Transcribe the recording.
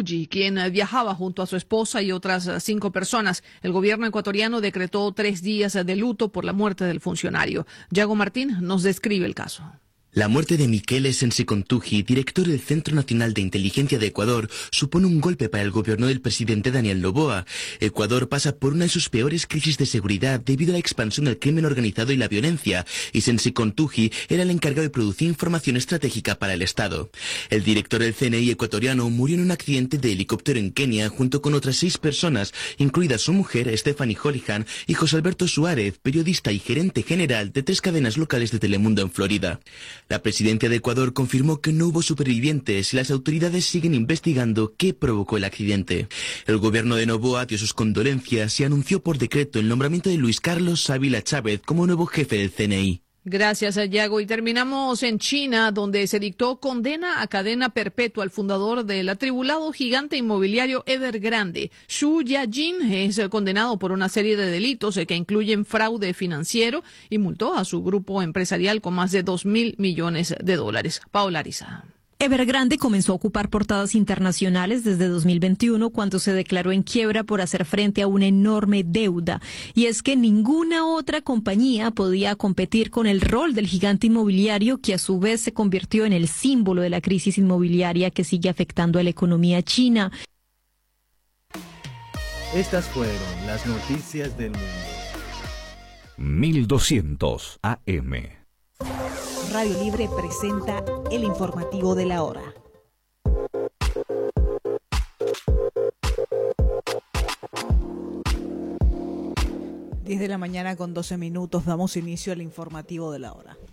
Shuji, quien viajaba junto a su esposa y otras 5 personas. El gobierno ecuatoriano decretó 3 días de luto por la muerte del funcionario. Yago Martín nos describe el caso. La muerte de Michele Sensi-Contugi, director del Centro Nacional de Inteligencia de Ecuador, supone un golpe para el gobierno del presidente Daniel Noboa. Ecuador pasa por una de sus peores crisis de seguridad debido a la expansión del crimen organizado y la violencia, y Sensi-Contugi era el encargado de producir información estratégica para el Estado. El director del CNI ecuatoriano murió en un accidente de helicóptero en Kenia junto con otras 6 personas, incluida su mujer Stephanie Holihan y José Alberto Suárez, periodista y gerente general de 3 cadenas locales de Telemundo en Florida. La presidencia de Ecuador confirmó que no hubo supervivientes y las autoridades siguen investigando qué provocó el accidente. El gobierno de Noboa dio sus condolencias y anunció por decreto el nombramiento de Luis Carlos Ávila Chávez como nuevo jefe del CNI. Gracias, Yago. Y terminamos en China, donde se dictó condena a cadena perpetua al fundador del atribulado gigante inmobiliario Evergrande. Xu Yajin es condenado por una serie de delitos que incluyen fraude financiero y multó a su grupo empresarial con más de $2.000 millones. Paola Ariza. Evergrande comenzó a ocupar portadas internacionales desde 2021 cuando se declaró en quiebra por hacer frente a una enorme deuda. Y es que ninguna otra compañía podía competir con el rol del gigante inmobiliario, que a su vez se convirtió en el símbolo de la crisis inmobiliaria que sigue afectando a la economía china. Estas fueron las noticias del mundo. 1200 AM. Radio Libre presenta el informativo de la hora. Diez de la mañana con 12 minutos, damos inicio al informativo de la hora.